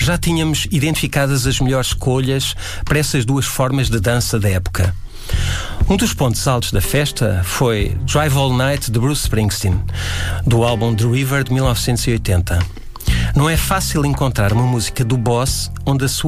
já tínhamos identificadas as melhores escolhas para essas duas formas de dança da época. Um dos pontos altos da festa foi Drive All Night de Bruce Springsteen, do álbum The River de 1980. Não é fácil encontrar uma música do Boss onde a sua